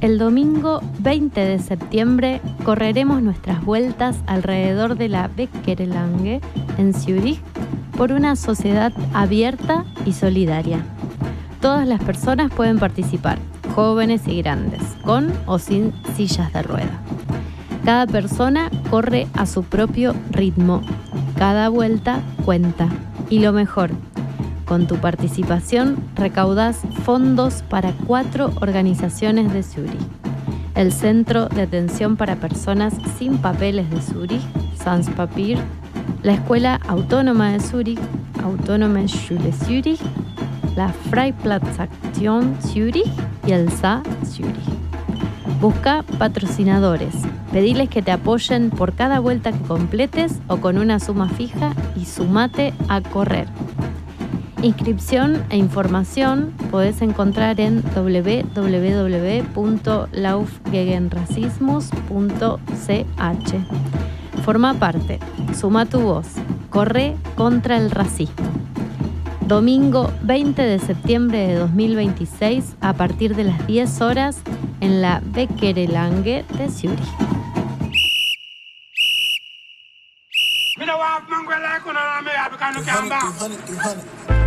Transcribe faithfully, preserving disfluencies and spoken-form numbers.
El domingo veinte de septiembre correremos nuestras vueltas alrededor de la Beckerelange en Zúrich por una sociedad abierta y solidaria. Todas las personas pueden participar, jóvenes y grandes, con o sin sillas de rueda. Cada persona corre a su propio ritmo. Cada vuelta cuenta. Y lo mejor, con tu participación recaudás fondos para cuatro organizaciones de Zúrich: el Centro de Atención para Personas Sin Papeles de Zúrich, Sans Papier, la Escuela Autónoma de Zúrich, Autonome Schule Zürich, la Freiplatzaktion Zürich y el S A Zürich. Busca patrocinadores, pediles que te apoyen por cada vuelta que completes o con una suma fija y sumate a correr. Inscripción e información podés encontrar en w w w punto laufgegenrassismus punto c h. Forma parte, suma tu voz, corre contra el racismo. Domingo veinte de septiembre de dos mil veintiséis a partir de las diez horas en la Beckerelange de Zúrich. Me no want man go like una me have kind of come back.